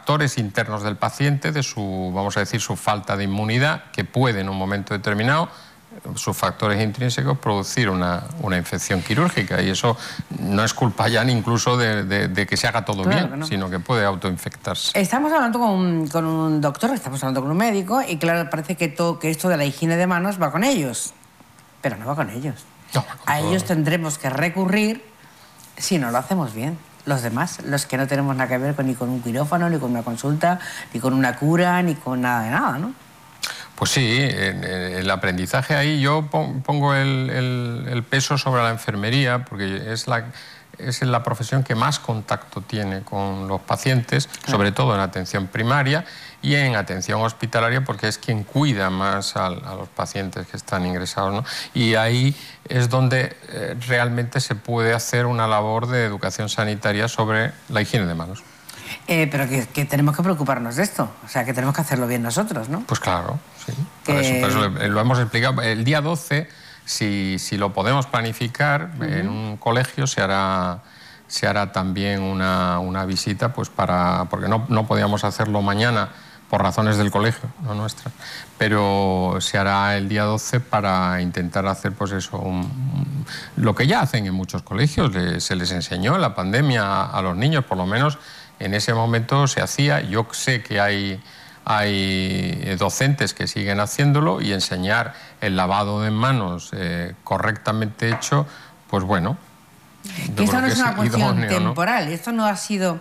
factores internos del paciente, de su, vamos a decir, su falta de inmunidad, que puede en un momento determinado, sus factores intrínsecos, producir una infección quirúrgica, y eso no es culpa ya ni incluso de que se haga todo bien, no, sino que puede autoinfectarse. Estamos hablando con un doctor, estamos hablando con un médico, y claro, parece que esto de la higiene de manos va con ellos, pero no va con ellos. No, a ellos tendremos que recurrir si no lo hacemos bien. Los demás, los que no tenemos nada que ver ni con un quirófano, ni con una consulta, ni con una cura, ni con nada de nada, ¿no? Pues sí, el aprendizaje ahí yo pongo el peso sobre la enfermería, porque es la profesión que más contacto tiene con los pacientes, sobre todo en atención primaria y en atención hospitalaria, porque es quien cuida más a los pacientes que están ingresados, ¿no? Y ahí es donde realmente se puede hacer una labor de educación sanitaria sobre la higiene de manos. Pero que tenemos que preocuparnos de esto, o sea, que tenemos que hacerlo bien nosotros, ¿no? Pues claro, sí. Por eso lo hemos explicado. El día 12, si lo podemos planificar, en un colegio se hará también una visita, pues porque no podíamos hacerlo mañana por razones del colegio, no nuestras, pero se hará el día 12 para intentar hacer, pues eso, lo que ya hacen en muchos colegios. Se les enseñó en la pandemia a los niños, por lo menos en ese momento se hacía. Yo sé que hay docentes que siguen haciéndolo, y enseñar el lavado de manos correctamente hecho, pues bueno. Que esto no es una cuestión temporal, ¿no? Esto no ha sido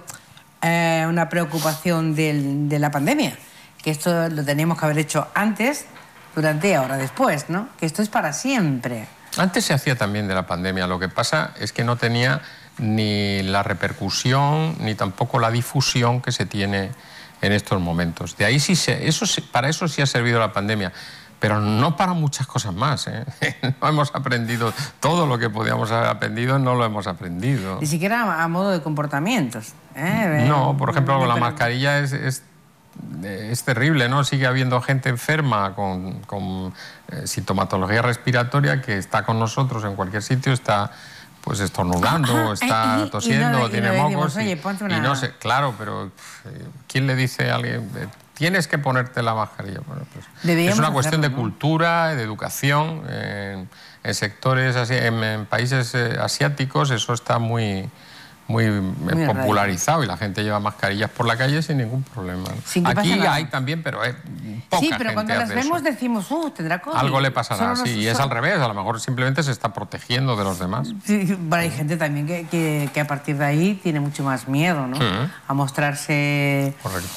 una preocupación de la pandemia, que esto lo teníamos que haber hecho antes, durante y ahora después, ¿no? Que esto es para siempre. Antes se hacía también de la pandemia, lo que pasa es que no tenía ni la repercusión ni tampoco la difusión que se tiene en estos momentos. De ahí para eso sí ha servido la pandemia, pero no para muchas cosas más, ¿eh? No hemos aprendido todo lo que podíamos haber aprendido, no lo hemos aprendido. Ni siquiera a modo de comportamientos, No, por ejemplo, la mascarilla es terrible, ¿no? Sigue habiendo gente enferma con sintomatología respiratoria que está con nosotros en cualquier sitio, está pues estornudando, está tosiendo, tiene mocos. Oye, y no sé, claro, pero ¿quién le dice a alguien tienes que ponerte la mascarilla? Bueno, pues, es una cuestión de cultura, de educación. En sectores, en países asiáticos, eso está muy popularizado, y la gente lleva mascarillas por la calle sin ningún problema. Aquí hay también, pero poca gente. Sí, pero cuando las vemos decimos, tendrá COVID. Algo le pasará, sí, y es al revés, a lo mejor simplemente se está protegiendo de los demás. Sí, pero hay gente también que a partir de ahí tiene mucho más miedo, ¿no? A mostrarse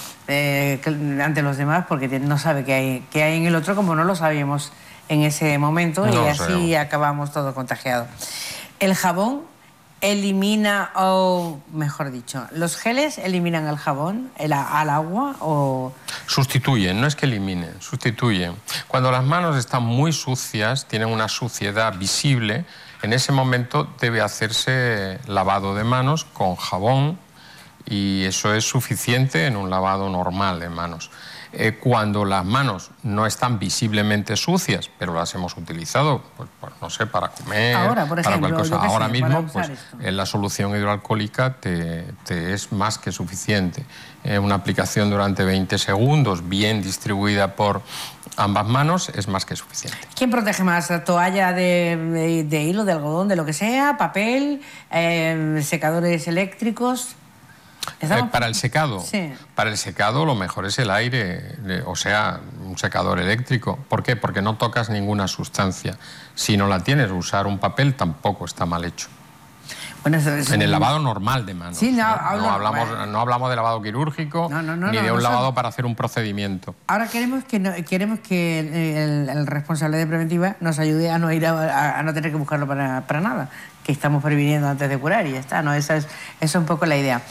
ante los demás, porque no sabe qué hay en el otro, como no lo sabíamos en ese momento, y así acabamos todos contagiados. El jabón elimina, o mejor dicho, ¿los geles eliminan el jabón al agua o...? Sustituyen, no es que eliminen, sustituyen. Cuando las manos están muy sucias, tienen una suciedad visible, en ese momento debe hacerse lavado de manos con jabón, y eso es suficiente en un lavado normal de manos. Cuando las manos no están visiblemente sucias, pero las hemos utilizado, pues no sé, para comer, ahora, por ejemplo, para cualquier cosa. Ahora mismo, pues la solución hidroalcohólica te es más que suficiente. Una aplicación durante 20 segundos, bien distribuida por ambas manos, es más que suficiente. ¿Quién protege más? ¿Toalla de hilo, de algodón, de lo que sea? ¿Papel? ¿Secadores eléctricos? Para el secado, sí. Para el secado lo mejor es el aire, o sea, un secador eléctrico. ¿Por qué? Porque no tocas ninguna sustancia. Si no la tienes, usar un papel tampoco está mal hecho. Bueno, en el lavado normal de manos. Sí, no hablamos de lavado quirúrgico, ni de un lavado para hacer un procedimiento. Ahora queremos que el responsable de preventiva nos ayude a no tener que buscarlo para nada, que estamos previniendo antes de curar, y ya está, ¿no? Esa es un poco la idea.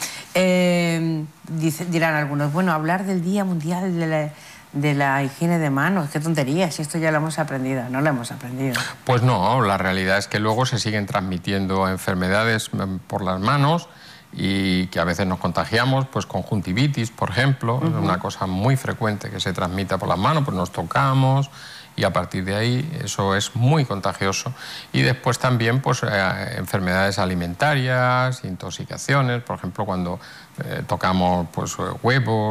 Dirán algunos, bueno, hablar del Día Mundial de la higiene de manos, qué tontería, si esto ya lo hemos aprendido. No lo hemos aprendido. Pues no, la realidad es que luego se siguen transmitiendo enfermedades por las manos, y que a veces nos contagiamos, pues conjuntivitis, por ejemplo, es una cosa muy frecuente que se transmita por las manos, pues nos tocamos, y a partir de ahí eso es muy contagioso. Y después también pues enfermedades alimentarias, intoxicaciones, por ejemplo cuando tocamos pues huevos,